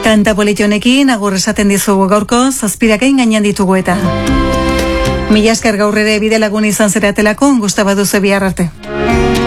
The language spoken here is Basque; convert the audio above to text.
Kanta politionekin agur esaten dizugu gaurko, 7 gainean ditugu eta. Mila esker gaur ere bide lagun izan zaratelako, Gustavo duzu bihar arte.